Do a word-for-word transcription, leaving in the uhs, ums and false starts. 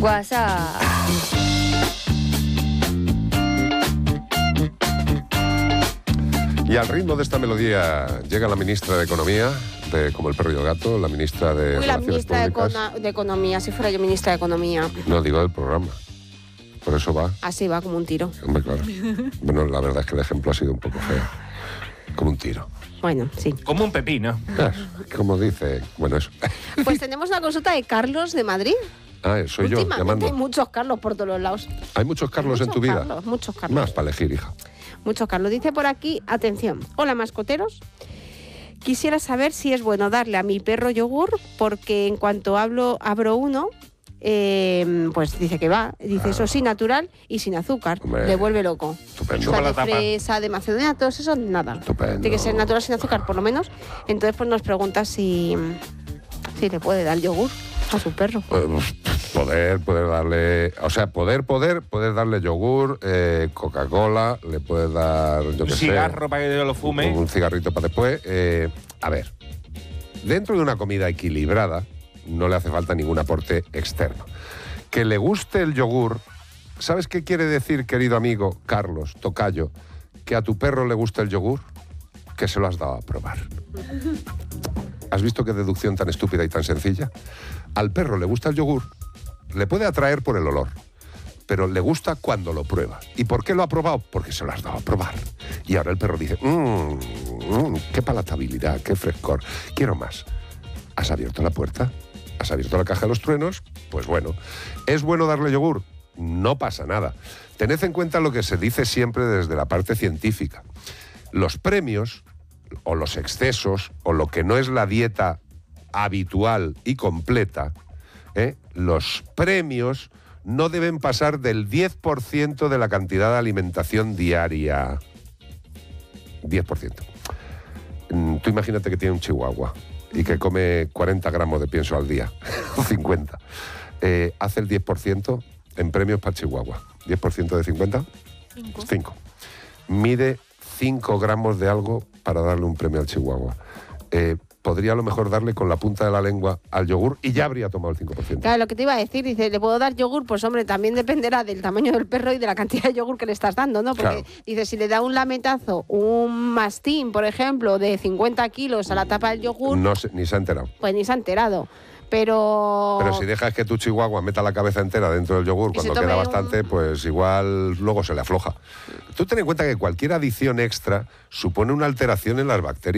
WhatsApp. Y al ritmo de esta melodía llega la ministra de Economía, de Como el perro y el gato, la ministra de Uy, la Relaciones ministra de, Públicas. Econo- de Economía, si fuera yo ministra de Economía. No digo del programa. Por eso va. Así va, como un tiro. Hombre, claro. Bueno, la verdad es que el ejemplo ha sido un poco feo. Como un tiro. Bueno, sí. Como un pepino. Claro, como dice... Bueno, eso. Pues tenemos una consulta de Carlos de Madrid. Ah, soy yo Últimamente llamando. hay muchos Carlos por todos los lados. ¿Hay muchos Carlos en Muchos tu vida? Carlos, muchos Carlos. Más para elegir, hija. Muchos Carlos. Dice por aquí, atención. Hola, mascoteros. Quisiera saber si es bueno darle a mi perro yogur, porque en cuanto hablo, abro uno, eh, pues dice que va. Dice, eso sí, natural y sin azúcar. Hombre. Le vuelve loco. Estupendo. O sea, Chupa la de tapa. fresa, de macedonia, todo eso, nada. Estupendo. Tiene que ser natural sin azúcar, por lo menos. Entonces, pues nos pregunta si, si le puede dar yogur a su perro. Eh, Poder, poder darle... O sea, poder, poder, poder darle yogur, eh, Coca-Cola, le puedes dar, yo Un qué sé... cigarro para que lo fume. Un cigarrito para después. Eh, a ver, dentro de una comida equilibrada no le hace falta ningún aporte externo. Que le guste el yogur, ¿sabes qué quiere decir, querido amigo Carlos Tocayo? Que a tu perro le gusta el yogur, que se lo has dado a probar. ¿Has visto qué deducción tan estúpida y tan sencilla? Al perro le gusta el yogur, le puede atraer por el olor, pero le gusta cuando lo prueba. ¿Y por qué lo ha probado? Porque se lo has dado a probar. Y ahora el perro dice, mmm, mmm, qué palatabilidad, qué frescor, quiero más. ¿Has abierto la puerta? ¿Has abierto la caja de los truenos? Pues bueno. ¿Es bueno darle yogur? No pasa nada. Tened en cuenta lo que se dice siempre desde la parte científica. Los premios, o los excesos, o lo que no es la dieta habitual y completa, ¿eh? Los premios no deben pasar del diez por ciento de la cantidad de alimentación diaria. diez por ciento. Mm, Tú imagínate que tiene un chihuahua y que come cuarenta gramos de pienso al día, o cincuenta. Eh, hace el diez por ciento en premios para chihuahua. diez por ciento de cincuenta, cinco. Mide cinco gramos de algo para darle un premio al chihuahua. Eh, podría a lo mejor darle con la punta de la lengua al yogur y ya habría tomado el cinco por ciento. Claro, lo que te iba a decir, dice, ¿le puedo dar yogur? Pues hombre, también dependerá del tamaño del perro y de la cantidad de yogur que le estás dando, ¿no? Porque, Claro. dice, si le da un lametazo, un mastín, por ejemplo, de cincuenta kilos a la tapa del yogur, No se- ni se ha enterado. pues ni se ha enterado. Pero... Pero si dejas que tu chihuahua meta la cabeza entera dentro del yogur Y se cuando queda tome bastante, un- pues igual luego se le afloja. Tú ten en cuenta que cualquier adición extra supone una alteración en las bacterias.